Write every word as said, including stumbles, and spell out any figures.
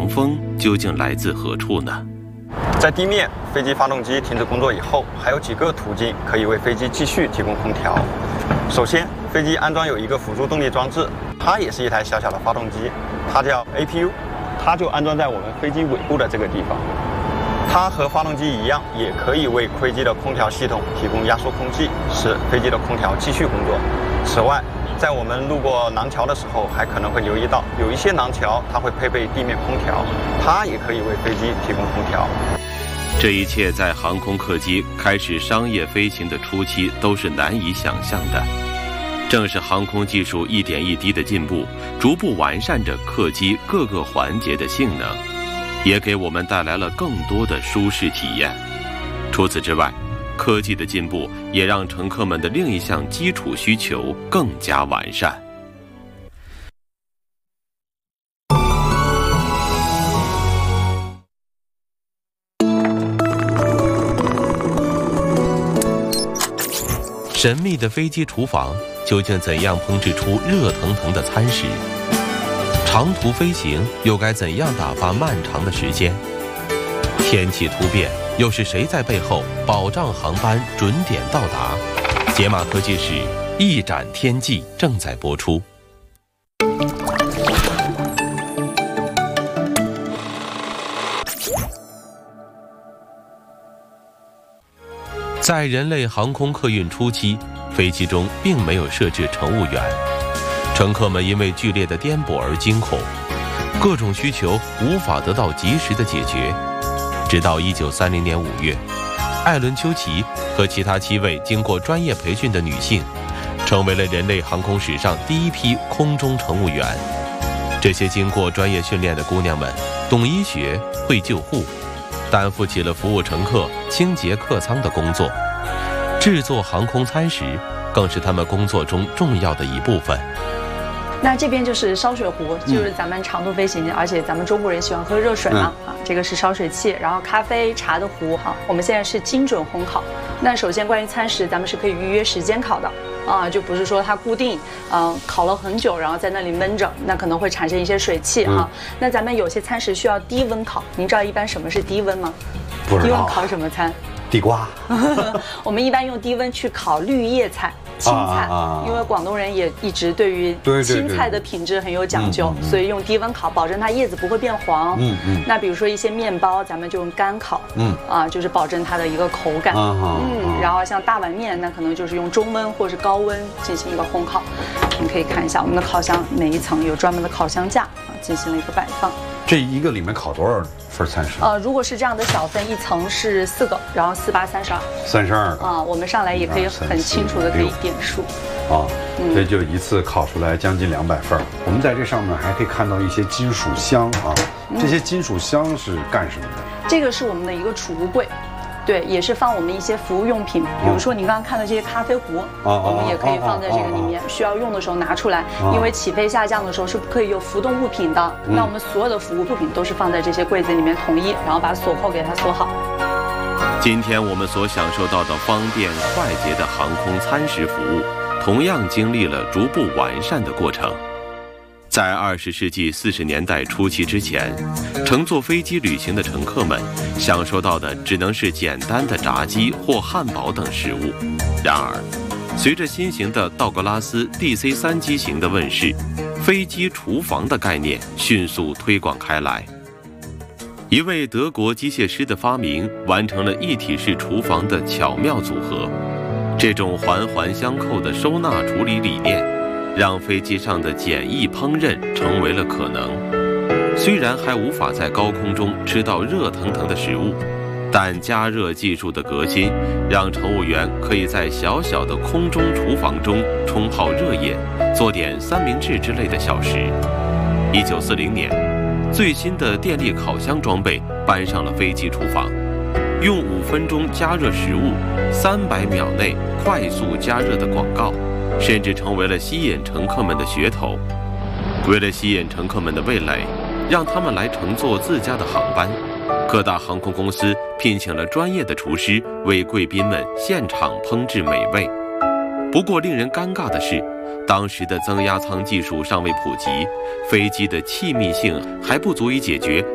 凉风究竟来自何处呢？ 在地面，飞机发动机停止工作以后，还有几个途径可以为飞机继续提供空调。首先，飞机安装有一个辅助动力装置，它也是一台小小的发动机，它叫 A P U， 它就安装在我们飞机尾部的这个地方。它和发动机一样，也可以为飞机的空调系统提供压缩空气，使飞机的空调继续工作。此外，在我们路过廊桥的时候，还可能会留意到有一些廊桥它会配备地面空调，它也可以为飞机提供空调。 这一切在航空客机开始商业飞行的初期都是难以想象的。正是航空技术一点一滴的进步，逐步完善着客机各个环节的性能，也给我们带来了更多的舒适体验。除此之外，科技的进步也让乘客们的另一项基础需求更加完善。神秘的飞机厨房究竟怎样烹制出热腾腾的餐食？长途飞行又该怎样打发漫长的时间？天气突变，又是谁在背后保障航班准点到达？解码科技史一展天际正在播出。在人类航空客运初期，飞机中并没有设置乘务员，乘客们因为剧烈的颠簸而惊恐，各种需求无法得到及时的解决。直到一九三零年五月，艾伦·丘奇和其他七位经过专业培训的女性，成为了人类航空史上第一批空中乘务员。这些经过专业训练的姑娘们，懂医学，会救护，担负起了服务乘客、清洁客舱的工作。制作航空餐食更是他们工作中重要的一部分。 那这边就是烧水壶，就是咱们长途飞行，嗯、而且咱们中国人喜欢喝热水嘛，嗯、啊，这个是烧水器，然后咖啡、茶的壶哈。我们现在是精准烘烤。那首先关于餐食，咱们是可以预约时间烤的。啊，就不是说它固定，嗯、呃，烤了很久，然后在那里闷着，那可能会产生一些水汽哈、嗯。那咱们有些餐食需要低温烤，您知道一般什么是低温吗？ 不知道。 低温烤什么餐？ 地瓜。 我们一般用低温去烤绿叶菜、青菜，啊啊啊、因为广东人也一直对于青菜的品质很有讲究，对对对，所以用低温烤，保证它叶子不会变黄。嗯嗯。那比如说一些面包，咱们就用干烤，嗯啊，就是保证它的一个口感。啊、嗯，然后像大碗面，那可能就是用中温或是高温进行一个烘烤。你可以看一下我们的烤箱，每一层有专门的烤箱架啊，进行了一个摆放。 这一个里面烤多少份餐食？ 呃，如果是这样的小份，一层是四个，然后四八三十二。 三十二啊，我们上来也可以很清楚的可以点数。啊， 所以就一次烤出来将近两百份。我们在这上面还可以看到一些金属箱啊，这些金属箱是干什么的？ 这个是我们的一个储物柜。对，也是放我们一些服务用品，比如说您刚刚看的这些咖啡壶，哦、我们也可以放在这个里面，哦、需要用的时候拿出来，哦、因为起飞下降的时候是不可以有浮动物品的。嗯、那我们所有的服务物品都是放在这些柜子里面统一，然后把锁扣给它锁好。 今天我们所享受到的方便快捷的航空餐食服务，同样经历了逐步完善的过程。在二十世纪四十年代初期之前，乘坐飞机旅行的乘客们享受到的只能是简单的炸鸡或汉堡等食物。然而，随着新型的道格拉斯 D C 三机型的问世，飞机厨房的概念迅速推广开来。一位德国机械师的发明，完成了一体式厨房的巧妙组合。这种环环相扣的收纳处理理念，让飞机上的简易烹饪成为了可能。虽然还无法在高空中吃到热腾腾的食物，但加热技术的革新，让乘务员可以在小小的空中厨房中冲泡热液，做点三明治之类的小食。一九四零年，最新的电力烤箱装备搬上了飞机厨房，用五分钟加热食物，三百秒内快速加热的广告，甚至成为了吸引乘客们的噱头。为了吸引乘客们的味蕾，让他们来乘坐自家的航班，各大航空公司聘请了专业的厨师为贵宾们现场烹制美味。不过令人尴尬的是，当时的增压舱技术尚未普及，飞机的气密性还不足以解决